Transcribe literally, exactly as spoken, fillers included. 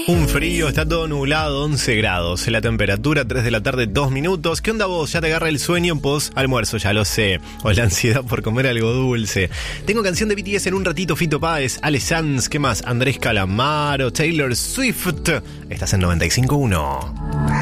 Un frío, está todo nublado, once grados. La temperatura, tres de la tarde, dos minutos. ¿Qué onda vos? ¿Ya te agarra el sueño post almuerzo? Ya lo sé. O la ansiedad por comer algo dulce. Tengo canción de B T S en un ratito, Fito Páez, Ale Sanz, ¿qué más? Andrés Calamaro, Taylor Swift. Estás en noventa y cinco punto uno.